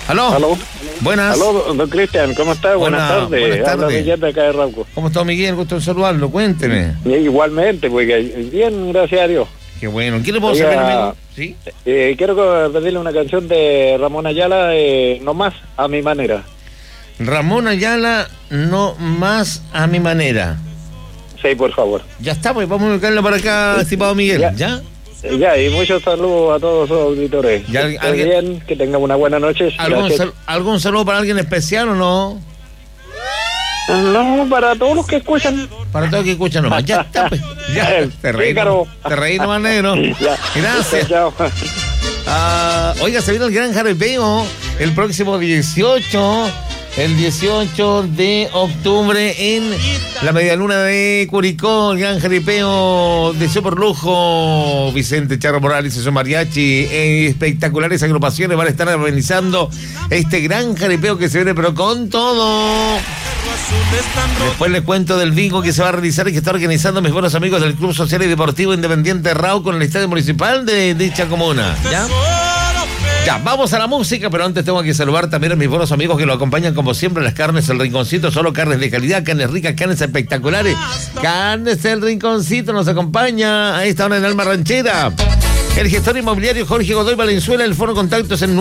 Aló. Aló. Buenas. Aló, don Cristian, ¿cómo está? Buenas tardes. Buenas tardes. Habla Miguel de acá de Rauco. ¿Cómo está, Miguel? Gusto en saludarlo. Cuénteme. Igualmente, porque bien, gracias a Dios. Qué bueno. ¿Qué le puedo saber, amigo? ¿Sí? Quiero pedirle una canción de Ramón Ayala, No Más a Mi Manera. Ramón Ayala, No Más a Mi Manera. Sí, por favor. Ya está, pues vamos a buscarla para acá, estimado Miguel. ¿Ya? Ya, y muchos saludos a todos los auditores. Ya, que estén bien, que tengan una buena noche. ¿Algún saludo para alguien especial o no? No, para todos los que escuchan. Para todos los que escuchan nomás. Ya está, pues. Ya, te reí nomás, negro. Gracias. Chao. Oiga, se viene el gran jaripeo el próximo 18 de octubre en la medialuna de Curicó, el gran jaripeo de superlujo. Vicente Charro Morales y su mariachi, espectaculares agrupaciones van a estar organizando este gran jaripeo que se viene pero con todo. Después les cuento del bingo que se va a realizar y que está organizando mis buenos amigos del Club Social y Deportivo Independiente Rauco en el Estadio Municipal de dicha comuna. ¿Ya? Ya, vamos a la música, pero antes tengo que saludar también a mis buenos amigos que lo acompañan como siempre, Las Carnes El Rinconcito, solo carnes de calidad, carnes ricas, carnes espectaculares. Carnes El Rinconcito nos acompaña a esta hora en Alma Ranchera. El gestor inmobiliario Jorge Godoy Valenzuela, el foro contacto es el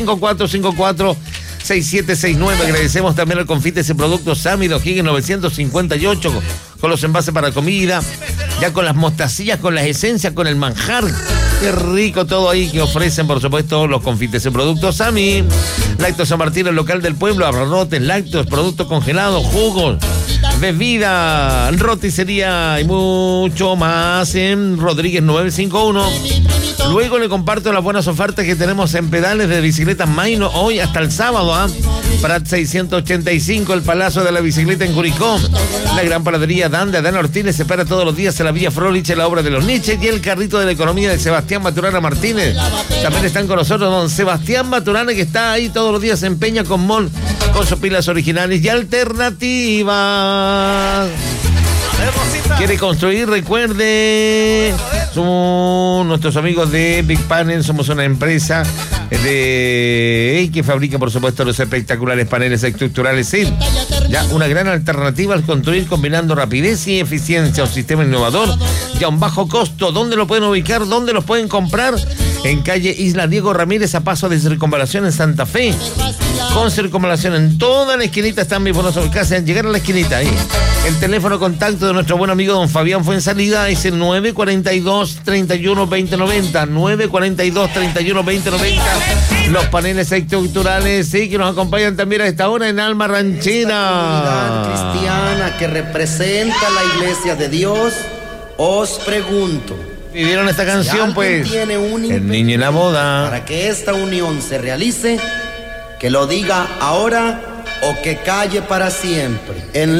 954546769. Agradecemos también al Confites y Productos Sammy de O'Higgins 958 con los envases para comida, ya con las mostacillas, con las esencias, con el manjar. Qué rico todo ahí que ofrecen, por supuesto, los Confites y Productos Sammy. Lácteos San Martín, el local del pueblo, abarrotes, lácteos, productos congelados, jugos, bebida, roticería y mucho más en Rodríguez 951. Luego le comparto las buenas ofertas que tenemos en pedales de bicicletas Maino hoy hasta el sábado. Prat 685, el Palacio de la Bicicleta en Curicó. La gran panadería Dan de Adán Ortiz se para todos los días en la Villa Frolich, en la obra de los Nietzsche, y el carrito de la economía de Sebastián Maturana Martínez. También están con nosotros don Sebastián Maturana, que está ahí todos los días en Peña con Mon, con sus pilas originales y alternativas. ¿Quiere construir? Recuerde, somos nuestros amigos de Big Panel, somos una empresa que fabrica, por supuesto, los espectaculares paneles estructurales. Sí, ya una gran alternativa al construir combinando rapidez y eficiencia, un sistema innovador y a un bajo costo. ¿Dónde lo pueden ubicar? ¿Dónde los pueden comprar? En calle Isla Diego Ramírez, a paso de Circunvalación en Santa Fe. Con Circunvalación en toda la esquinita están mis buenos casi al llegar a la esquinita ahí. El teléfono contacto de nuestro buen amigo don Fabián Fuensalida es el 942-31-2090. 942-31-2090. Los paneles estructurales, sí, que nos acompañan también a esta hora en Alma Ranchera. Cristiana que representa la Iglesia de Dios, os pregunto. ¿Pidieron esta canción, pues? El niño en la boda. Para que esta unión se realice, que lo diga ahora o que calle para siempre. En